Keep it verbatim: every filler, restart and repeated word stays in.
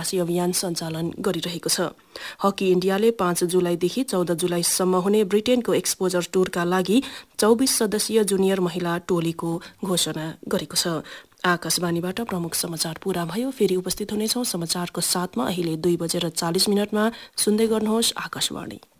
तलासी अभियान सञ्चालन गरिरहेको छ। हकी इन्डियाले पाँच जुलाईदेखि चौध जुलाईसम्म हुने ब्रिटेनको एक्सपोजर टुरका लागि चौबिस सदस्यीय जुनियर महिला टोलीको घोषणा गरेको छ। आकाशवाणीबाट प्रमुख समाचार पूरा भयो। फेरि उपस्थित हुनेछौं समाचारको साथमा। अहिले दुई बजेर चालिस मिनटमा सुन्दै गर्नुहोस् आकाशवाणी।